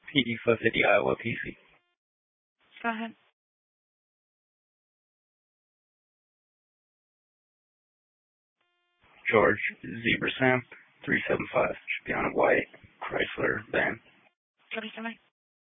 PD 550 Iowa PC. Go ahead. George Zebra Sam 375 should be